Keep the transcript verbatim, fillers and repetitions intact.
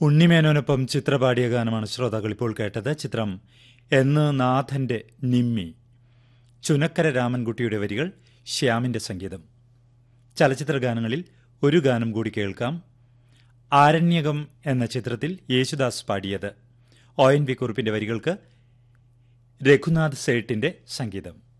ഉണ്ണിമേനോനൊപ്പം ചിത്ര പാടിയ ഗാനമാണ് ശ്രോതാക്കൾ ഇപ്പോൾ കേട്ടത്. ചിത്രം എന്ന് നാഥന്റെ നിമ്മി. ചുനക്കര രാമൻകുട്ടിയുടെ വരികൾ, ശ്യാമിന്റെ സംഗീതം. ചലച്ചിത്ര ഗാനങ്ങളിൽ ഒരു ഗാനം കൂടി കേൾക്കാം. ആരണ്യകം എന്ന ചിത്രത്തിൽ യേശുദാസ് പാടിയത്. ഒ എൻ വി കുറുപ്പിന്റെ വരികൾക്ക് രഘുനാഥ് സേട്ടിന്റെ സംഗീതം.